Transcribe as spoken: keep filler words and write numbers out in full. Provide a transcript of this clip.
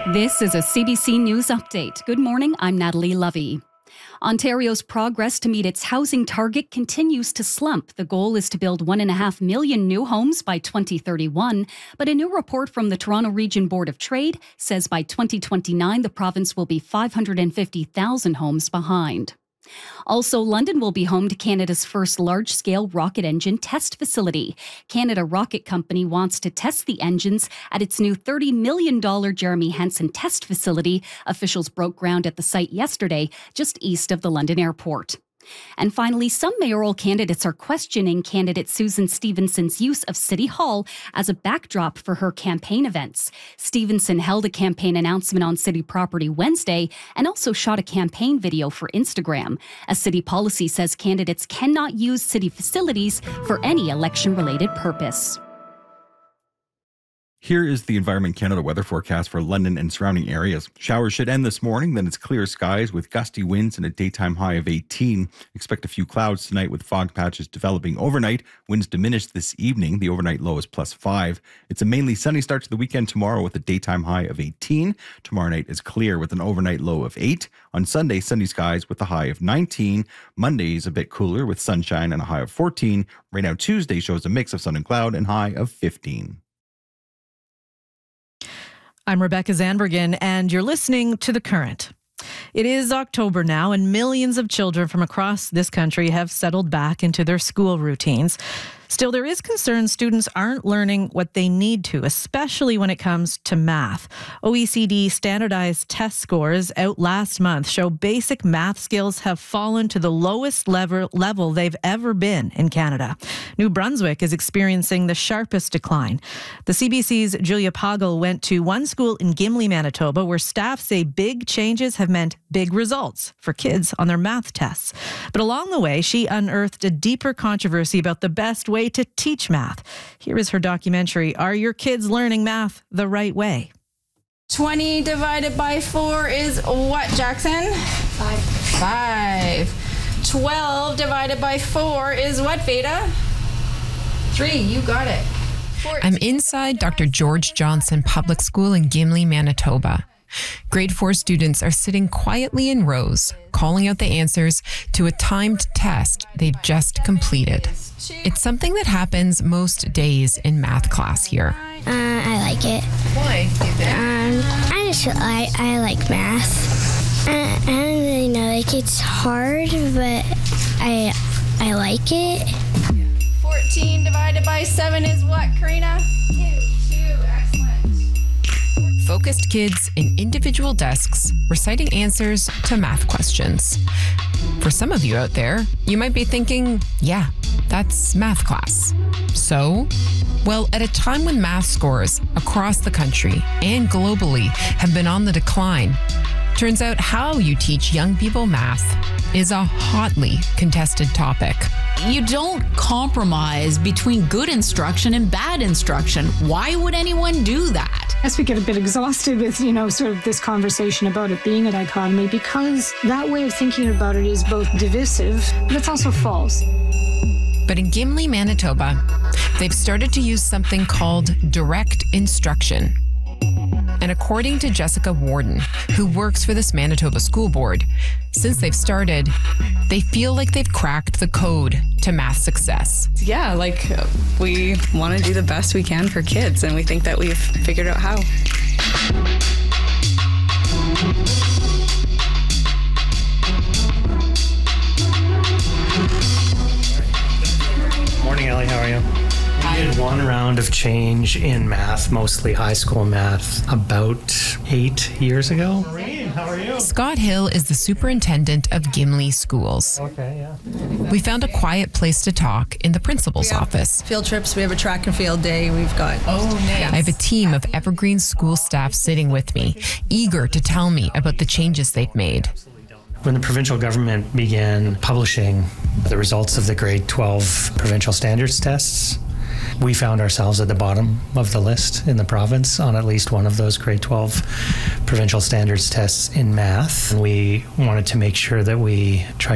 This is a C B C News Update. Good morning, I'm Natalie Lovey. Ontario's progress to meet its housing target continues to slump. The goal is to build one and a half million new homes by twenty thirty-one. But a new report from the Toronto Region Board of Trade says by twenty twenty-nine, the province will be five hundred fifty thousand homes behind. Also, London will be home to Canada's first large-scale rocket engine test facility. Canada Rocket Company wants to test the engines at its new thirty million dollars Jeremy Hansen test facility. Officials broke ground at the site yesterday, just east of the London airport. And finally, some mayoral candidates are questioning candidate Susan Stevenson's use of City Hall as a backdrop for her campaign events. Stevenson held a campaign announcement on city property Wednesday and also shot a campaign video for Instagram. A city policy says candidates cannot use city facilities for any election-related purpose. Here is the Environment Canada weather forecast for London and surrounding areas. Showers should end this morning, then it's clear skies with gusty winds and a daytime high of eighteen. Expect a few clouds tonight with fog patches developing overnight. Winds diminish this evening. The overnight low is plus five. It's a mainly sunny start to the weekend tomorrow with a daytime high of eighteen. Tomorrow night is clear with an overnight low of eight. On Sunday, sunny skies with a high of nineteen. Monday is a bit cooler with sunshine and a high of fourteen. Right now, Tuesday shows a mix of sun and cloud and high of fifteen. I'm Rebecca Zandbergen, and you're listening to The Current. It is October now, and millions of children from across this country have settled back into their school routines. Still, there is concern students aren't learning what they need to, especially when it comes to math. O E C D standardized test scores out last month show basic math skills have fallen to the lowest level, level they've ever been in Canada. New Brunswick is experiencing the sharpest decline. The C B C's Julia Poggle went to one school in Gimli, Manitoba, where staff say big changes have meant big results for kids on their math tests. But along the way, she unearthed a deeper controversy about the best way to teach math. Here is her documentary, Are Your Kids Learning Math the Right Way? twenty divided by four is what, Jackson? Five. Five. twelve divided by four is what, Veda? Three, you got it. I'm inside Doctor George Johnson Public School in Gimli, Manitoba. Grade four students are sitting quietly in rows, calling out the answers to a timed test they've just completed. It's something that happens most days in math class here. Uh, I like it. Why? Um, I just I, I like math. I, I don't really know, like it's hard, but I I like it. fourteen divided by seven is what, Karina? Two. Two, excellent. Focused kids in individual desks reciting answers to math questions. For some of you out there, you might be thinking, yeah, that's math class. So, well, at a time when math scores across the country and globally have been on the decline, turns out how you teach young people math is a hotly contested topic. You don't compromise between good instruction and bad instruction. Why would anyone do that? I guess we get a bit exhausted with, you know, sort of this conversation about it being a dichotomy because that way of thinking about it is both divisive, but it's also false. But in Gimli, Manitoba, they've started to use something called direct instruction. And according to Jessica Warden, who works for this Manitoba School Board, since they've started, they feel like they've cracked the code to math success. Yeah, like we want to do the best we can for kids, and we think that we've figured out how. Morning, Ellie. How are you? We did one round of change in math, mostly high school math, about eight years ago. Maureen, how are you? Scott Hill is the superintendent of Gimli Schools. Okay, yeah. We found a quiet place to talk in the principal's office. Field trips, we have a track and field day, we've got... Oh, nice. I have a team of Evergreen school staff sitting with me, eager to tell me about the changes they've made. When the provincial government began publishing the results of the grade twelve provincial standards tests, we found ourselves at the bottom of the list in the province on at least one of those grade twelve provincial standards tests in math. And we wanted to make sure that we tried